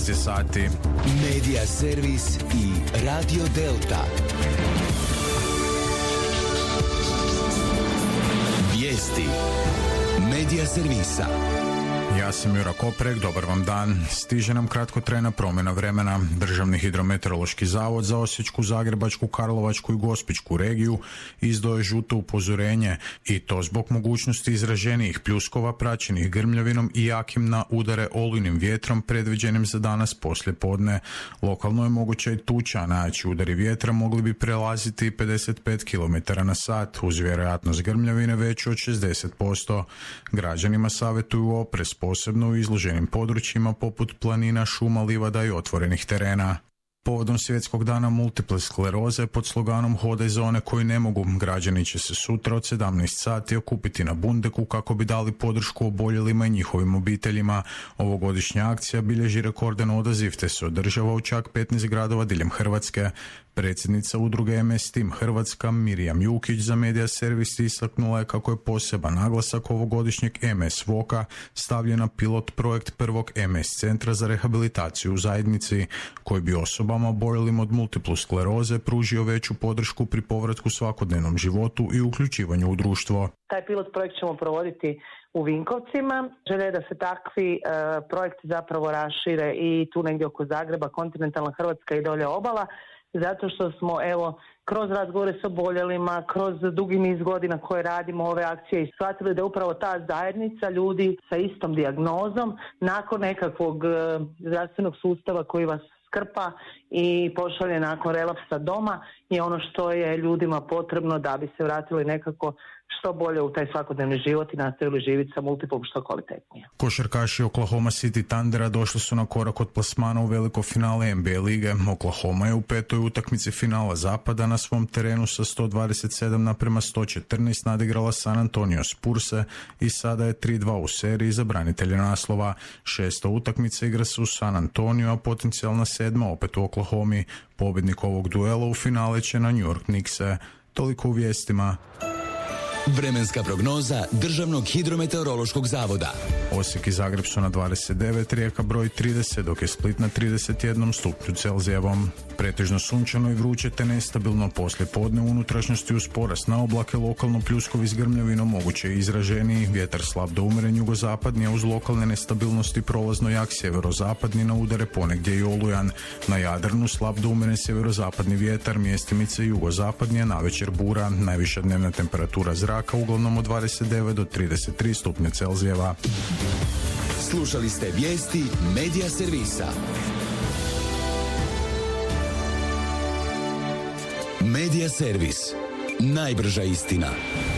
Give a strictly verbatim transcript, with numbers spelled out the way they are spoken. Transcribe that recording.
šest je sati. Medija servis i Radio Delta. Vijesti Medija servisa. Ja sam Jura Koprek, dobar vam dan. Stiže nam kratkotrajna promjena vremena. Državni hidrometeorološki zavod za Osječku, Zagrebačku, Karlovačku i Gospićku regiju izdao je žuto upozorenje i to zbog mogućnosti izraženijih pljuskova praćenih grmljavinom i jakim na udare olujnim vjetrom predviđenim za danas poslije podne. Lokalno je moguća i tuča, a najjači udari vjetra mogli bi prelaziti pedeset pet kilometara na sat uz vjerojatnost grmljavine veću od šezdeset posto. Građanima savjetuju oprez, posebno u izloženim područjima poput planina, šuma, livada i otvorenih terena. Povodom Svjetskog dana multiple skleroze pod sloganom Hodaj za one koji ne mogu, građani će se sutra od sedamnaest sati okupiti na Bundeku kako bi dali podršku oboljelima i njihovim obiteljima. Ovogodišnja akcija bilježi rekordan odaziv te se održava u čak petnaest gradova diljem Hrvatske. Predsjednica udruge M S Team Hrvatska Mirjam Jukić za Medija servis istaknula je kako je poseban naglasak ovogodišnjeg M S Voka stavljen na pilot projekt prvog M S centra za rehabilitaciju u zajednici, koji bi osobama oboljelim od multiplu skleroze pružio veću podršku pri povratku svakodnevnom životu i uključivanju u društvo. Taj pilot projekt ćemo provoditi u Vinkovcima. Želje da se takvi e, projekti zapravo rašire i tu negdje oko Zagreba, kontinentalna Hrvatska i dolje obala, zato što smo evo kroz razgovore s oboljelima, kroz dugi niz godina koje radimo ove akcije i shvatili da upravo ta zajednica ljudi sa istom dijagnozom nakon nekakvog e, zdravstvenog sustava koji vas skrpa i pošalje nakon relapsa doma je ono što je ljudima potrebno da bi se vratili nekako što bolje u taj svakodnevni život i nastavili živjeti sa multiplom što kvalitetnije. Košarkaši Oklahoma City Thundera došli su na korak od plasmana u veliko finale N B A lige. Oklahoma je u petoj utakmici finala zapada na svom terenu sa sto dvadeset sedam naprema sto četrnaest nadigrala San Antonio Spurse i sada je tri dva u seriji za branitelje naslova. Šesta utakmica igra se u San Antonio, a potencijalna sedma opet u Oklahomi. Pobjednik ovog duela u finale će na New York Knickse. Toliko u vijestima. Vremenska prognoza Državnog hidrometeorološkog zavoda. Osijek i Zagreb su na dvadeset devet, Rijeka broj trideset, dok je Split na trideset jedan stupnju Celzijevom. Pretežno sunčano i vruće te nestabilno poslije podne u unutrašnjosti uz porast na oblake, lokalno pljuskovi s grmljavinom moguće i izraženiji, vjetar slab do umeren jugozapadni, a uz lokalne nestabilnosti prolazno jak sjeverozapadni na udare ponegdje i olujan. Na Jadranu slab do umeren sjeverozapadni vjetar, mjestimice jugozapadni, a navečer bura. Najviša dnevna temperatura zraka uglavnom od dvadeset devet do trideset tri stupnja Celzijeva. Slušali ste vijesti Medija servisa. Medija servis. Najbrža istina.